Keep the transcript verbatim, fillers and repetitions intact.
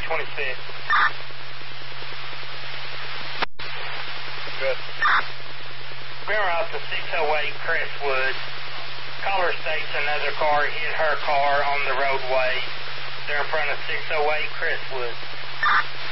twenty-six. Good. Green Route to six oh eight Crestwood. Caller states another car hit her car on the roadway. They're in front of six oh eight Crestwood.